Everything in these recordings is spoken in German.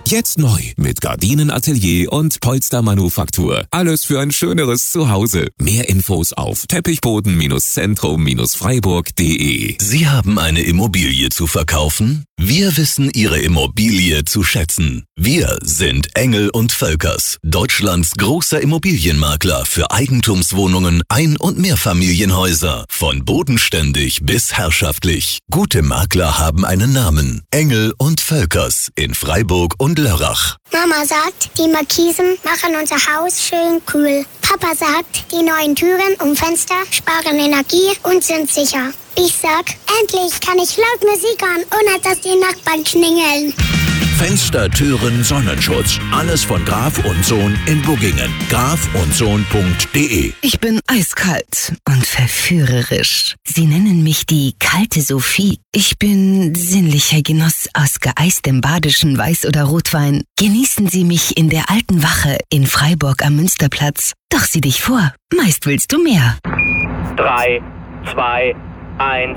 Jetzt neu mit Gardinenatelier und Polstermanufaktur. Alles für ein schöneres Zuhause. Mehr Infos auf teppichboden-zentrum-freiburg.de. Sie haben eine Immobilie zu verkaufen? Wir wissen Ihre Immobilie zu schätzen. Wir sind Engel & Völkers, Deutschlands großer Immobilienmakler für Eigentumswohnungen, Ein- und Mehrfamilienhäuser. Von bodenständig bis herrschaftlich. Gute Makler haben einen Namen. Engel & Völkers in Freiburg und Lörrach. Mama sagt, die Markisen machen unser Haus schön kühl. Papa sagt, die neuen Türen und Fenster sparen Energie und sind sicher. Ich sag, endlich kann ich laut Musik hören, ohne dass die Nachbarn klingeln. Fenster, Türen, Sonnenschutz. Alles von Graf & Sohn in Buggingen. grafundsohn.de. Ich bin eiskalt und verführerisch. Sie nennen mich die kalte Sophie. Ich bin sinnlicher Genuss aus geeistem badischen Weiß- oder Rotwein. Genießen Sie mich in der alten Wache in Freiburg am Münsterplatz. Doch sieh dich vor, meist willst du mehr. 3, 2, 1...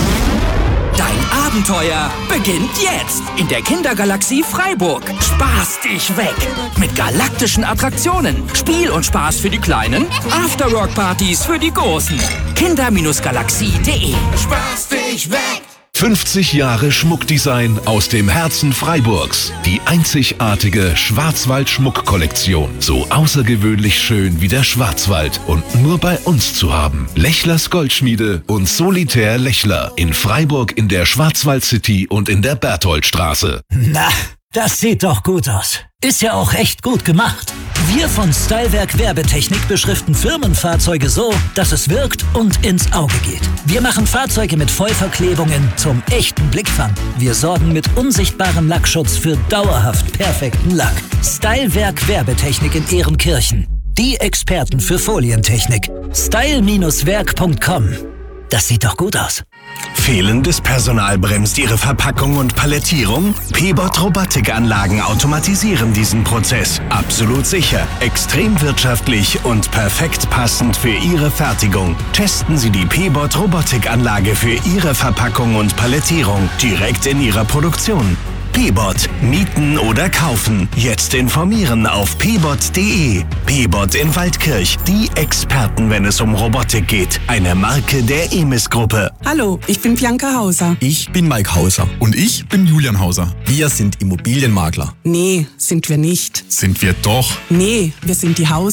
Dein Abenteuer beginnt jetzt in der Kindergalaxie Freiburg. Spaß dich weg mit galaktischen Attraktionen, Spiel und Spaß für die Kleinen, Afterwork-Partys für die Großen. Kinder-Galaxie.de. Spaß dich weg! 50 Jahre Schmuckdesign aus dem Herzen Freiburgs. Die einzigartige Schwarzwald-Schmuck-Kollektion. So außergewöhnlich schön wie der Schwarzwald und nur bei uns zu haben. Lechlers Goldschmiede und Solitär Lechler in Freiburg in der Schwarzwald City und in der Bertholdstraße. Na, das sieht doch gut aus. Ist ja auch echt gut gemacht. Wir von Stylewerk Werbetechnik beschriften Firmenfahrzeuge so, dass es wirkt und ins Auge geht. Wir machen Fahrzeuge mit Vollverklebungen zum echten Blickfang. Wir sorgen mit unsichtbarem Lackschutz für dauerhaft perfekten Lack. Stylewerk Werbetechnik in Ehrenkirchen. Die Experten für Folientechnik. style-werk.com. Das sieht doch gut aus. Fehlendes Personal bremst Ihre Verpackung und Palettierung? P-Bot Robotikanlagen automatisieren diesen Prozess. Absolut sicher, extrem wirtschaftlich und perfekt passend für Ihre Fertigung. Testen Sie die P-Bot Robotikanlage für Ihre Verpackung und Palettierung direkt in Ihrer Produktion. P-Bot. Mieten oder kaufen. Jetzt informieren auf pbot.de. P-Bot in Waldkirch. Die Experten, wenn es um Robotik geht. Eine Marke der EMIS-Gruppe. Hallo, ich bin Bianca Hauser. Ich bin Mike Hauser. Und ich bin Julian Hauser. Wir sind Immobilienmakler. Nee, sind wir nicht. Sind wir doch. Nee, wir sind die Hauser.